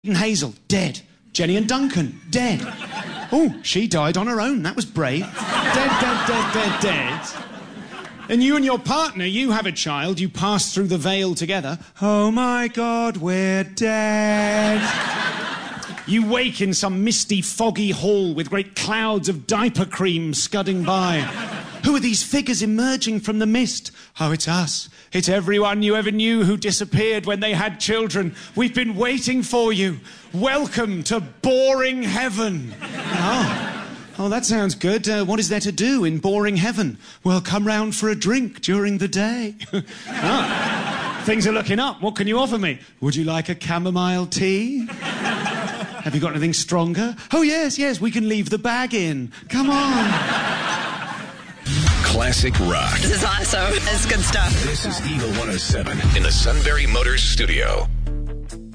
and Hazel, dead. Jenny and Duncan, dead. Oh, she died on her own. That was brave. Dead. And you and your partner, you have a child. You pass through the veil together. Oh, my God, we're dead. You wake in some misty, foggy hall with great clouds of diaper cream scudding by. Who are these figures emerging from the mist? Oh, it's us. It's everyone you ever knew who disappeared when they had children. We've been waiting for you. Welcome to Boring Heaven. Oh, that sounds good. What is there to do in Boring Heaven? Well, come round for a drink during the day. Things are looking up. What can you offer me? Would you like a chamomile tea? Have you got anything stronger? Oh, yes, we can leave the bag in. Come on. Classic rock. This is awesome. It's good stuff. This is Eagle 107 in the Sunbury Motors studio.